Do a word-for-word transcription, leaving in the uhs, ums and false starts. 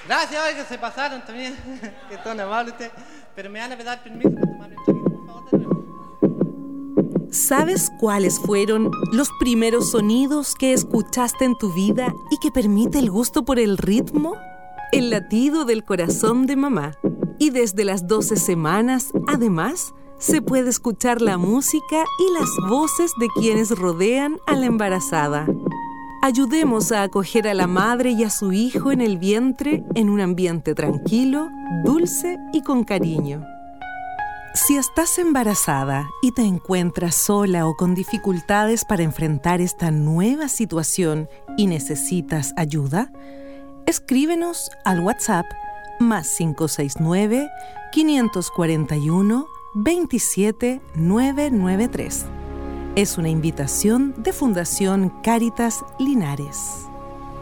Gracias, oye, que se pasaron también. Que son amables ustedes. Pero me van a pedir permiso para tomar un traguito, por favor, de nuevo. ¿Sabes cuáles fueron los primeros sonidos que escuchaste en tu vida y que permite el gusto por el ritmo? El latido del corazón de mamá. Y desde las doce semanas, además, se puede escuchar la música y las voces de quienes rodean a la embarazada. Ayudemos a acoger a la madre y a su hijo en el vientre en un ambiente tranquilo, dulce y con cariño. Si estás embarazada y te encuentras sola o con dificultades para enfrentar esta nueva situación y necesitas ayuda, escríbenos al WhatsApp más cinco seis nueve, cinco cuatro uno, veintisiete novecientos noventa y tres. Es una invitación de Fundación Cáritas Linares.